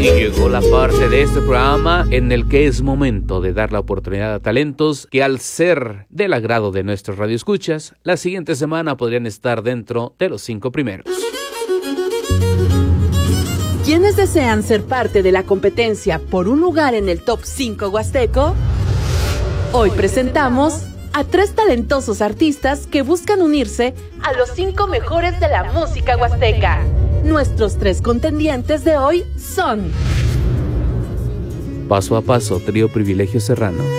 Llegó la parte de este programa en el que es momento de dar la oportunidad a talentos que, al ser del agrado de nuestros radioescuchas, la siguiente semana podrían estar dentro de los 5 primeros. ¿Quiénes desean ser parte de la competencia por un lugar en el Top 5 Huasteco? Hoy presentamos a 3 talentosos artistas que buscan unirse a los 5 mejores de la música huasteca. Nuestros 3 contendientes de hoy son... Paso a Paso, Trío Privilegio Serrano.